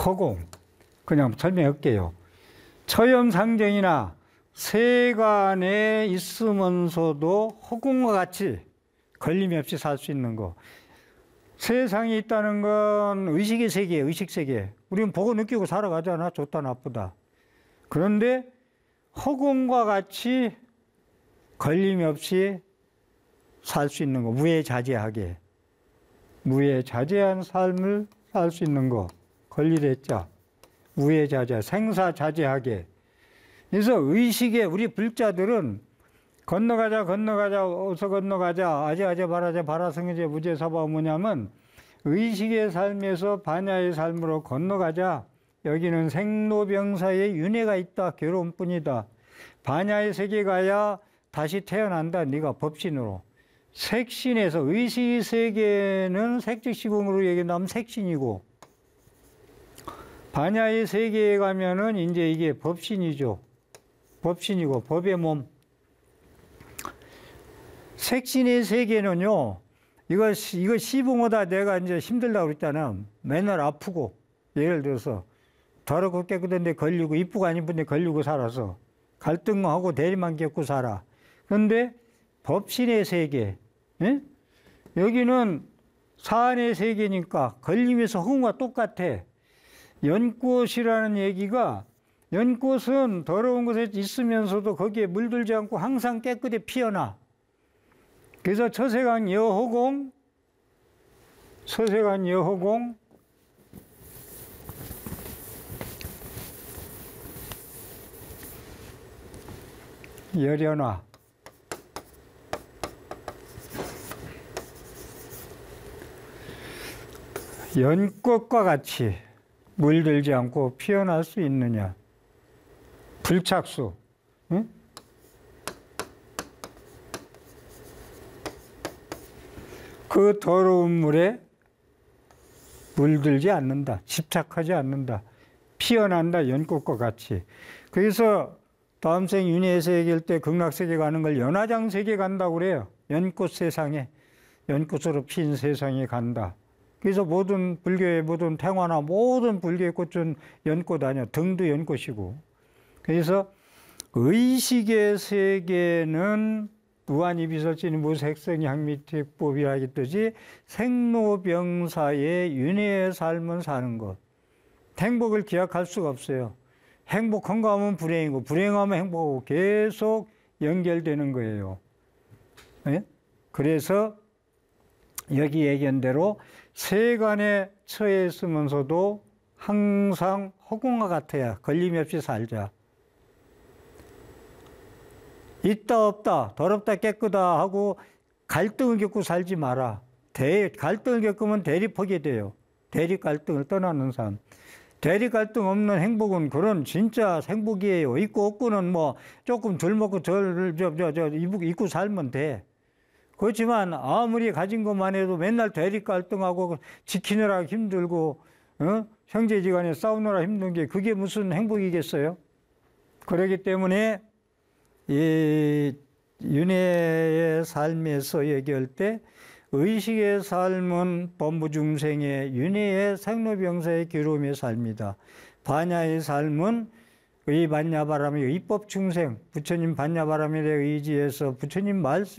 허공. 그냥 설명할게요. 처염상정이나 세간에 있으면서도 허공과 같이 걸림이 없이 살 수 있는 거. 세상에 있다는 건 의식의 세계예요. 의식세계. 우리는 보고 느끼고 살아가잖아. 좋다 나쁘다. 그런데 허공과 같이 걸림이 없이 살 수 있는 거. 무해자재하게. 무해자재한 삶을 살 수 있는 거. 권리랬죠. 무해자재. 생사자재하게. 그래서 의식에 우리 불자들은 건너가자 어서 건너가자 아재 바라자 바라성이제 무제사바 뭐냐면 의식의 삶에서 반야의 삶으로 건너가자. 여기는 생로병사의 윤회가 있다. 괴로움뿐이다. 반야의 세계 가야 다시 태어난다. 네가 법신으로. 색신에서 의식 세계는 색즉시공으로 얘기하면 색신이고 반야의 세계에 가면은 이제 이게 법신이죠. 법신이고 법의 몸. 색신의 세계는요. 이거 시봉하다 내가 이제 힘들다고 그랬잖아. 맨날 아프고 예를 들어서 더럽고 깨끗한데 걸리고 이쁘고 안 이쁜데 걸리고 살아서 갈등하고 대리만 겪고 살아. 그런데 법신의 세계, 예? 여기는 사안의 세계니까 걸림에서 허공과 똑같아. 연꽃이라는 얘기가 연꽃은 더러운 곳에 있으면서도 거기에 물들지 않고 항상 깨끗이 피어나. 그래서 처세간 여허공, 서세간 여허공, 열연화. 연꽃과 같이 물들지 않고 피어날 수 있느냐. 불착수. 응? 그 더러운 물에 물들지 않는다. 집착하지 않는다. 피어난다. 연꽃과 같이. 그래서 다음 생 윤회에서 얘기할 때 극락세계 가는 걸 연화장세계 간다고 그래요. 연꽃 세상에. 연꽃으로 핀 세상에 간다. 그래서 모든 불교의 모든 탱화나 모든 불교의 꽃은 연꽃 아니야. 등도 연꽃이고. 그래서 의식의 세계는 무한이비설진이 무색성이 향미특법이라 했듯이 생로병사의 윤회의 삶을 사는 것. 행복을 기약할 수가 없어요. 행복한가 하면 불행이고 불행하면 행복하고 계속 연결되는 거예요. 네? 그래서 여기 얘기한 대로 세간에 처해 있으면서도 항상 허공과 같아야 걸림이 없이 살자. 있다 없다 더럽다 깨끗다 하고 갈등을 겪고 살지 마라. 갈등을 겪으면 대립하게 돼요. 대립 갈등을 떠나는 삶. 대립 갈등 없는 행복은 그런 진짜 행복이에요. 있고 없고는 뭐 조금 덜 먹고 입고 살면 돼. 그렇지만 아무리 가진 것만 해도 맨날 대립 갈등하고 지키느라 힘들고 형제지간에 싸우느라 힘든 게 그게 무슨 행복이겠어요? 그렇기 때문에 이 윤회의 삶에서 얘기할 때 의식의 삶은 범부중생의 윤회의 생로병사의 괴로움의 삶이다. 반야의 삶은 의반야바람의 입법중생, 부처님 반야바람에 의지해서 부처님 말씀